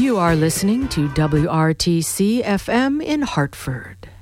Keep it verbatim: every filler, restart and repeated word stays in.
You are listening to W R T C F M in Hartford.